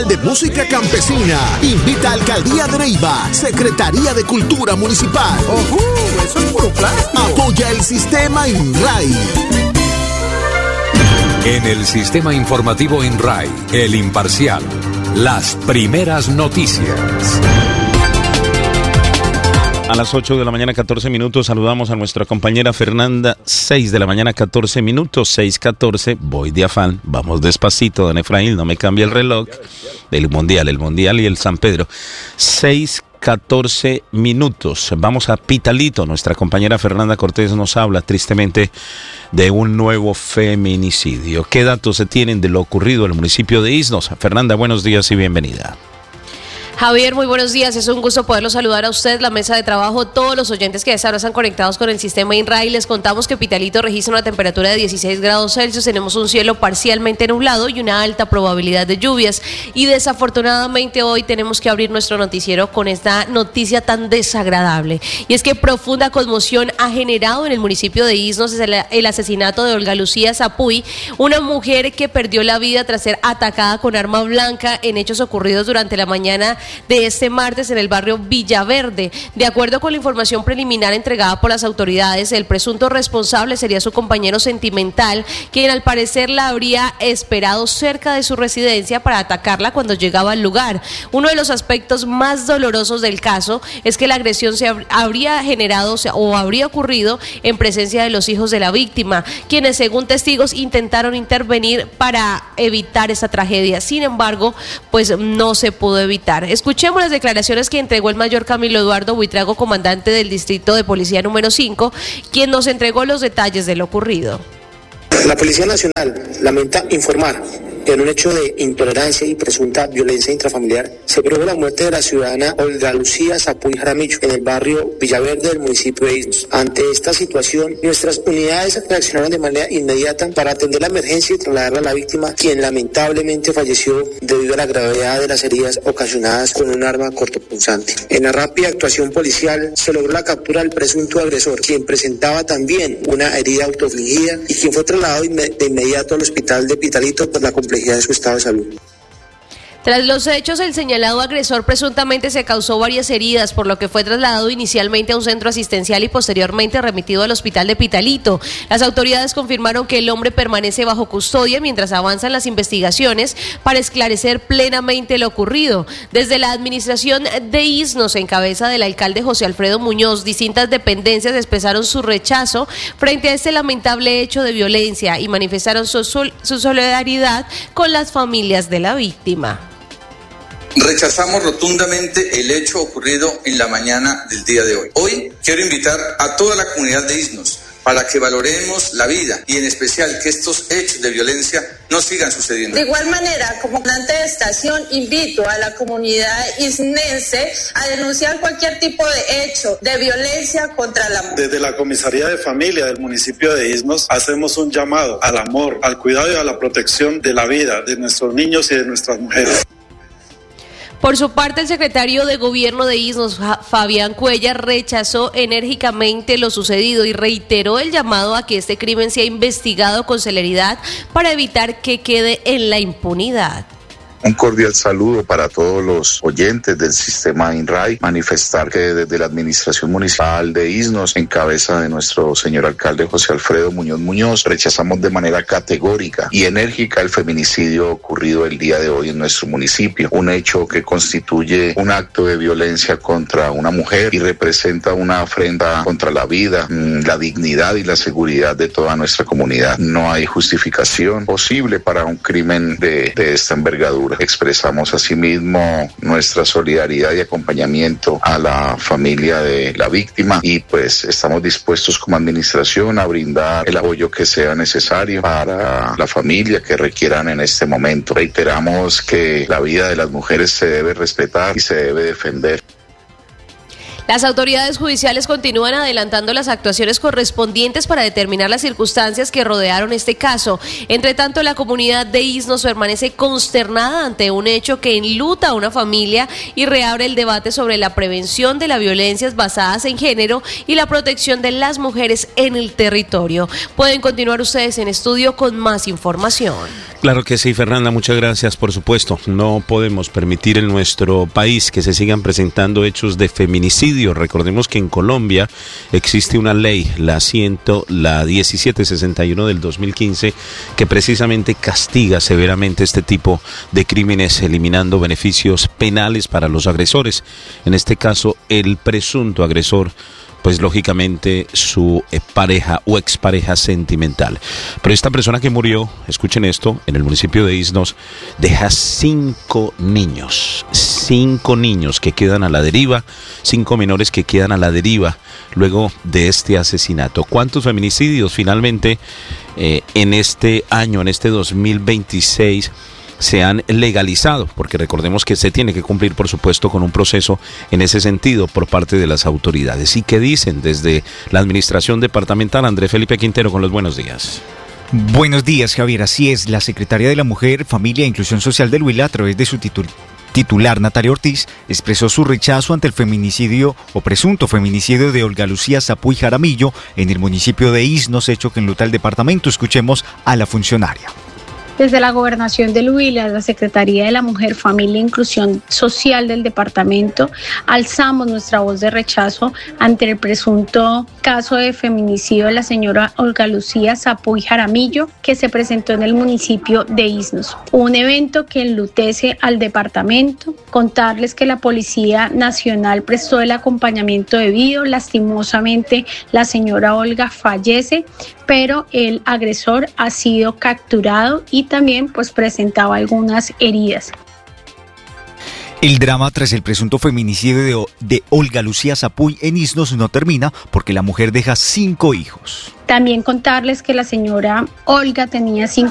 Festival de Música Campesina. Invita a Alcaldía de Neiva, Secretaría de Cultura Municipal. Eso es puro plástico. Apoya el sistema INRAI. En el sistema informativo INRAI, El Imparcial, las primeras noticias. A las 8 de la mañana, 14 minutos, saludamos a nuestra compañera Fernanda. 6 de la mañana, 14 minutos, 6:14. Voy de afán, vamos despacito, don Efraín, no me cambia el reloj. El Mundial y el San Pedro. 6:14 minutos. Vamos a Pitalito. Nuestra compañera Fernanda Cortés nos habla tristemente de un nuevo feminicidio. ¿Qué datos se tienen de lo ocurrido en el municipio de Iznos? Fernanda, buenos días y bienvenida. Javier, muy buenos días, es un gusto poderlo saludar a usted, la mesa de trabajo, todos los oyentes que a esta hora están conectados con el sistema INRAI. Les contamos que Pitalito registra una temperatura de 16 grados Celsius, tenemos un cielo parcialmente nublado y una alta probabilidad de lluvias. Y desafortunadamente hoy tenemos que abrir nuestro noticiero con esta noticia tan desagradable. Y es que profunda conmoción ha generado en el municipio de Iznos el asesinato de Olga Lucía Zapuy, una mujer que perdió la vida tras ser atacada con arma blanca en hechos ocurridos durante la mañana de este martes en el barrio Villaverde. De acuerdo con la información preliminar entregada por las autoridades, el presunto responsable sería su compañero sentimental, quien al parecer la habría esperado cerca de su residencia para atacarla cuando llegaba al lugar. Uno de los aspectos más dolorosos del caso es que la agresión se habría generado o habría ocurrido en presencia de los hijos de la víctima, quienes según testigos intentaron intervenir para evitar esa tragedia. Sin embargo, pues no se pudo evitar. Escuchemos las declaraciones que entregó el mayor Camilo Eduardo Buitrago, comandante del Distrito de Policía número 5, quien nos entregó los detalles de lo ocurrido. La Policía Nacional lamenta informar que en un hecho de intolerancia y presunta violencia intrafamiliar se produjo la muerte de la ciudadana Olga Lucía Zapuy Jaramillo en el barrio Villaverde del municipio de Iznos. Ante esta situación, nuestras unidades reaccionaron de manera inmediata para atender la emergencia y trasladarla a la víctima, quien lamentablemente falleció debido a la gravedad de las heridas ocasionadas con un arma cortopunzante. En la rápida actuación policial se logró la captura del presunto agresor, quien presentaba también una herida autoinfligida y quien fue trasladado de inmediato al hospital de Pitalito por la complejidad de su estado de salud. Tras los hechos, el señalado agresor presuntamente se causó varias heridas, por lo que fue trasladado inicialmente a un centro asistencial y posteriormente remitido al hospital de Pitalito. Las autoridades confirmaron que el hombre permanece bajo custodia mientras avanzan las investigaciones para esclarecer plenamente lo ocurrido. Desde la administración de Iznos, en cabeza del alcalde José Alfredo Muñoz, distintas dependencias expresaron su rechazo frente a este lamentable hecho de violencia y manifestaron su solidaridad con las familias de la víctima. Rechazamos rotundamente el hecho ocurrido en la mañana del día de hoy. Hoy quiero invitar a toda la comunidad de Iznos para que valoremos la vida y en especial que estos hechos de violencia no sigan sucediendo. De igual manera, como comandante de estación, invito a la comunidad isnense a denunciar cualquier tipo de hecho de violencia contra la mujer. Desde la Comisaría de Familia del municipio de Iznos hacemos un llamado al amor, al cuidado y a la protección de la vida de nuestros niños y de nuestras mujeres. Por su parte, el secretario de Gobierno de Iznos, Fabián Cuellar, rechazó enérgicamente lo sucedido y reiteró el llamado a que este crimen sea investigado con celeridad para evitar que quede en la impunidad. Un cordial saludo para todos los oyentes del sistema INRAI. Manifestar que desde la administración municipal de Iznos, en cabeza de nuestro señor alcalde José Alfredo Muñoz, rechazamos de manera categórica y enérgica el feminicidio ocurrido el día de hoy en nuestro municipio. Un hecho que constituye un acto de violencia contra una mujer y representa una afrenta contra la vida, la dignidad y la seguridad de toda nuestra comunidad. No hay justificación posible para un crimen de esta envergadura. Expresamos asimismo nuestra solidaridad y acompañamiento a la familia de la víctima y pues estamos dispuestos como administración a brindar el apoyo que sea necesario para la familia que requieran en este momento. Reiteramos que la vida de las mujeres se debe respetar y se debe defender. Las autoridades judiciales continúan adelantando las actuaciones correspondientes para determinar las circunstancias que rodearon este caso. Entre tanto, la comunidad de Isnos permanece consternada ante un hecho que enluta a una familia y reabre el debate sobre la prevención de las violencias basadas en género y la protección de las mujeres en el territorio. Pueden continuar ustedes en estudio con más información. Claro que sí, Fernanda, muchas gracias. Por supuesto, no podemos permitir en nuestro país que se sigan presentando hechos de feminicidio. Recordemos que en Colombia existe una ley, la 1761 del 2015, que precisamente castiga severamente este tipo de crímenes, eliminando beneficios penales para los agresores. En este caso, el presunto agresor, pues lógicamente su pareja o expareja sentimental. Pero esta persona que murió, escuchen esto, en el municipio de Isnos, deja 5 niños que quedan a la deriva, 5 menores que quedan a la deriva luego de este asesinato. ¿Cuántos feminicidios finalmente en este año, en este 2026, se han legalizado? Porque recordemos que se tiene que cumplir, por supuesto, con un proceso en ese sentido por parte de las autoridades. ¿Y qué dicen desde la administración departamental? Andrés Felipe Quintero con los buenos días. Buenos días, Javier. Así es, la Secretaría de la Mujer, Familia e Inclusión Social del Huila, a través de su titular, Natalia Ortiz, expresó su rechazo ante el feminicidio o presunto feminicidio de Olga Lucía Zapuy Jaramillo en el municipio de Isnos, hecho que enluta el departamento. Escuchemos a la funcionaria. Desde la Gobernación del Huila, la Secretaría de la Mujer, Familia e Inclusión Social del departamento, alzamos nuestra voz de rechazo ante el presunto caso de feminicidio de la señora Olga Lucía Zapuy Jaramillo, que se presentó en el municipio de Isnos. Un evento que enlutece al departamento. Contarles que la Policía Nacional prestó el acompañamiento debido. Lastimosamente, la señora Olga fallece, pero el agresor ha sido capturado y también pues presentaba algunas heridas. El drama tras el presunto feminicidio de Olga Lucía Zapuy en Isnos no termina porque la mujer deja 5 hijos. También contarles que la señora Olga tenía 5